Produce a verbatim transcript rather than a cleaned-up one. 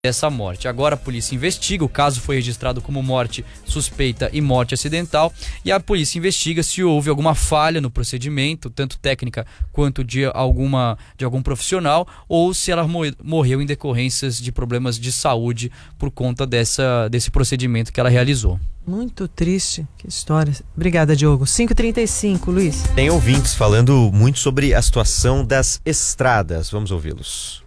dessa morte. Agora a polícia investiga, o caso foi registrado como morte suspeita e morte acidental, e a polícia investiga se houve alguma falha no procedimento, tanto técnica quanto de alguma de algum profissional, ou se ela morreu em decorrências de problemas de saúde por conta dessa, desse procedimento que ela realizou. Muito triste, que história. Obrigada, Diogo. cinco e trinta e cinco, Luiz. Tem ouvintes falando muito sobre a situação das estradas. Vamos ouvi-los.